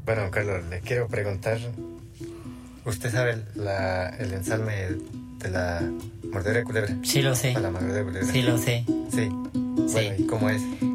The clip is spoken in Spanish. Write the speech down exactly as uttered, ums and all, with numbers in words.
Bueno, Carlos, le quiero preguntar, ¿usted sabe la, el ensalme de la mordedura de culebra? Sí lo sé. A la mordedura de culebra. Sí lo sé. Sí. Bueno, Sí. ¿y cómo es?